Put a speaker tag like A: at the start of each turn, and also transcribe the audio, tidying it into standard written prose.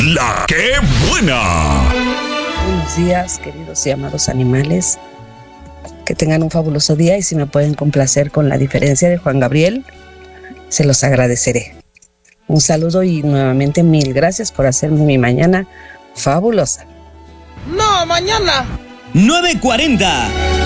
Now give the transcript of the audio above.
A: La que buena.
B: Buenos días, queridos y amados animales. Que tengan un fabuloso día y si me pueden complacer con La Diferencia de Juan Gabriel, se los agradeceré. Un saludo y nuevamente mil gracias por hacerme mi mañana fabulosa.
C: No, mañana.
D: 9:40.